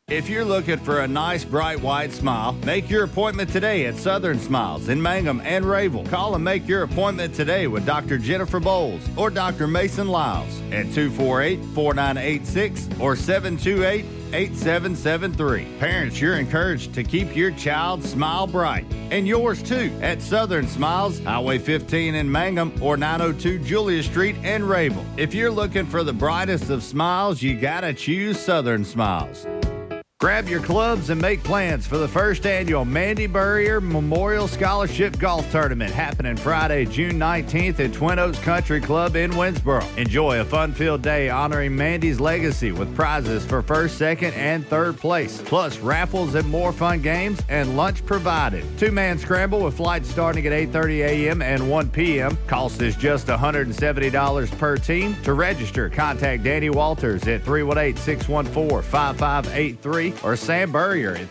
If you're looking for a nice, bright, white smile, make your appointment today at Southern Smiles in Mangum and Rayville. Call and make your appointment today with Dr. Jennifer Bowles or Dr. Mason Lyles at 248-4986 or 728-8773. Parents, you're encouraged to keep your child's smile bright. And yours too at Southern Smiles, Highway 15 in Mangum or 902 Julia Street in Rayville. If you're looking for the brightest of smiles, you gotta choose Southern Smiles. Grab your clubs and make plans for the first annual Mandy Burrier Memorial Scholarship Golf Tournament happening Friday, June 19th at Twin Oaks Country Club in Winsboro. Enjoy a fun-filled day honoring Mandy's legacy with prizes for first, second, and third place, plus raffles and more fun games and lunch provided. Two-man scramble with flights starting at 8:30 a.m. and 1 p.m. Cost is just $170 per team. To register, contact Danny Walters at 318-614-5583. or Sam Burrier at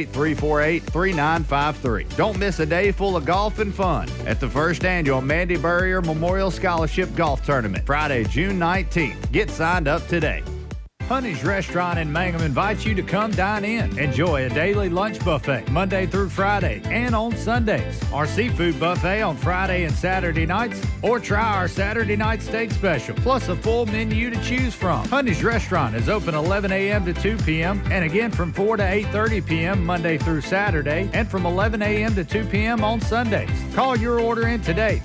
318-348-3953. Don't miss a day full of golf and fun at the first annual Mandy Burrier Memorial Scholarship Golf Tournament, Friday, June 19th. Get signed up today. Honey's Restaurant in Mangum invites you to come dine in. Enjoy a daily lunch buffet Monday through Friday and on Sundays. Our seafood buffet on Friday and Saturday nights, or try our Saturday night steak special, plus a full menu to choose from. Honey's Restaurant is open 11 a.m. to 2 p.m. and again from 4 to 8:30 p.m. Monday through Saturday and from 11 a.m. to 2 p.m. on Sundays. Call your order in today,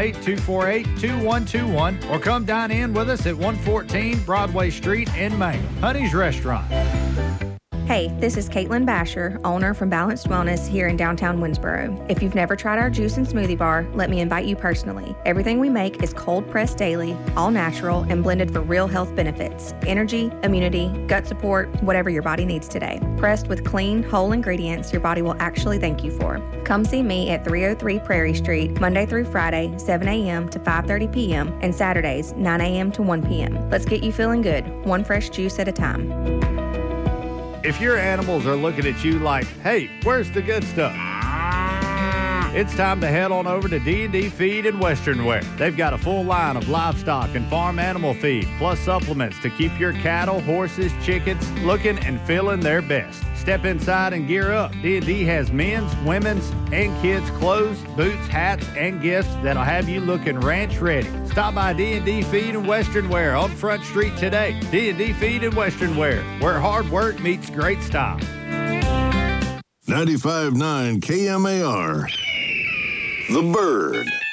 318-248-2121, or come dine in with us at 114 Broadway Street in Mangum. Honey's Restaurant. Hey, this is Caitlin Basher, owner from Balanced Wellness here in downtown Winsboro. If you've never tried our juice and smoothie bar, let me invite you personally. Everything we make is cold pressed daily, all natural, and blended for real health benefits. Energy, immunity, gut support, whatever your body needs today. Pressed with clean, whole ingredients your body will actually thank you for. Come see me at 303 Prairie Street, Monday through Friday, 7 a.m. to 5:30 p.m. and Saturdays, 9 a.m. to 1 p.m. Let's get you feeling good, one fresh juice at a time. If your animals are looking at you like, hey, where's the good stuff? It's time to head on over to D&D Feed and Western Wear. They've got a full line of livestock and farm animal feed, plus supplements to keep your cattle, horses, chickens looking and feeling their best. Step inside and gear up. D&D has men's, women's, and kids' clothes, boots, hats, and gifts that'll have you looking ranch ready. Stop by D&D Feed and Western Wear on Front Street today. D&D Feed and Western Wear, where hard work meets great style. 95.9 KMAR. The Bird.